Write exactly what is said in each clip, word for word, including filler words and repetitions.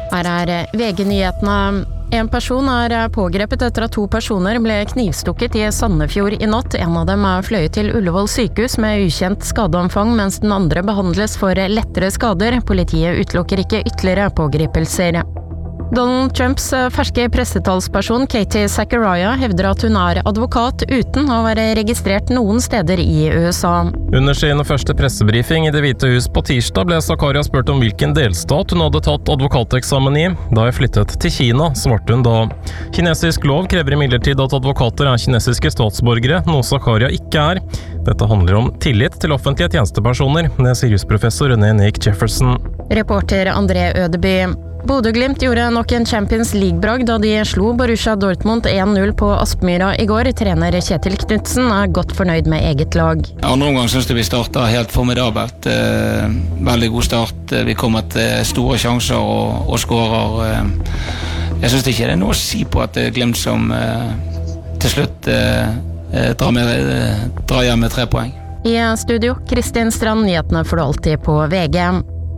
Her er V G-nyhetene. En person er pågrepet etter at to personer ble knivstukket i Sandefjord i natt. En av dem er fløyet til Ullevål sykehus med ukjent skadeomfang, mens den andre behandles for lettere skader. Politiet utelukker ikke ytterligere pågripelser. Donald Trumps ferske pressetalsperson Katie Zachariah hevder at hun er advokat uten å være registrert noen steder i U S A. Under sin første pressebrifing i Det hvite hus på tirsdag ble Zachariah spurt om hvilken delstat hun hadde tatt advokateksamen i. Da jeg flyttet til Kina, svarte hun da. Kinesisk lov krever imidlertid at advokater er kinesiske statsborgere, noe Zachariah ikke er. Dette handler om tillit til offentlige tjenestepersoner, det sier jusprofessor René Nick Jefferson. Reporter André Ødeby. Bodø/Glimt gjorde nok en Champions League-bragd da de slo Borussia Dortmund en null på Aspmyra i går. Trener Kjetil Knutsen er godt fornøyd med eget lag. Andre omgang synes jeg vi startet helt formidabelt. Eh, veldig god start. Vi kommer til store sjanser og, og skårer. Eh, jeg synes ikke det er noe å si på at det er Glimt som eh, til slutt eh, drar, med, eh, drar hjem med tre poeng. I studio, Kristin Strand, nyhetene får du alltid på V G.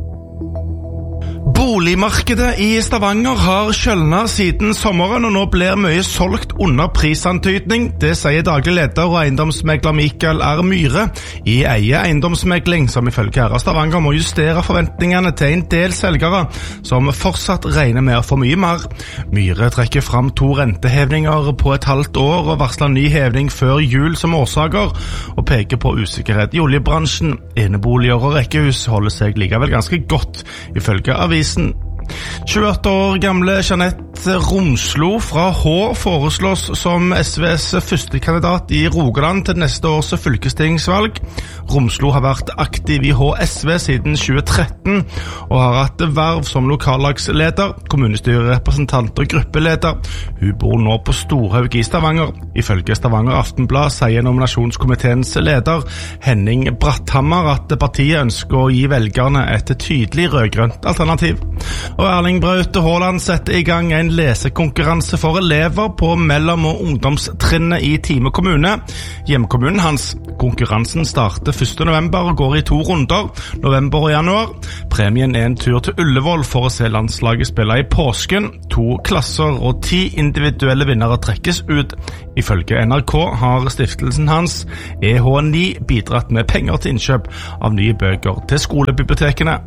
Boligmarkedet i Stavanger har kjølnet siden sommeren, og nå blir mye solgt under prisantydning. Det sier daglig leder og eiendomsmegler Mikael R. Myhre i Eie eiendomsmegling, som ifølge R. Stavanger må justere forventningene til en del selgere, som fortsatt regner med å få mye mer. Myhre trekker fram to rentehevninger på et halvt år og varsler ny hevning før jul som årsaker, og peker på usikkerhet i oljebransjen. Eneboliger og rekkehus holder seg likevel ganske godt, ifølge avisen. tjueåtte år gamle Jeanette Romslo fra H foreslås som S Vs første kandidat i Rogaland til neste års fylkestingsvalg. Romslo har vært aktiv i H S V siden tjue tretten og har hatt verv som lokallagsleder, kommunestyrerepresentant og gruppeleder. Hun bor nå på Storhaug i Stavanger. Ifølge Stavanger Aftenblad sier nominasjonskomiteens leder Henning Bratthammer at partiet ønsker å gi velgerne et tydelig rødgrønt alternativ. Og Erling Braut Haaland setter i gang en lesekonkurranse for elever på mellom- og ungdomstrinnet i Time kommune, hjemkommunen hans. Konkurransen starter første november og går i to runder, november og januar. Premien er en tur til Ullevål for å se landslaget spille i påsken. To klasser og ti individuelle vinnere trekkes ut. Ifølge N R K har stiftelsen hans, E H ni, bidratt med penger til innkjøp av nye bøker til skolebibliotekene.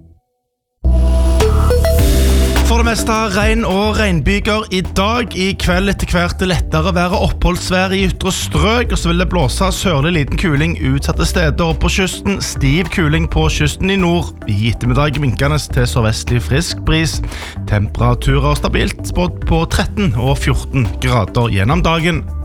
For det meste regn og regnbyger i dag. I kveld etter hvert lettere være oppholdsvær i ytre strøk, og så vil det blåse sørlig liten kuling utsatte steder på kysten. Stiv kuling på kysten i nord. I ettermiddag minkende til sørvestlig frisk bris. Temperaturer stabilt spådd på tretten og fjorten grader gjennom dagen.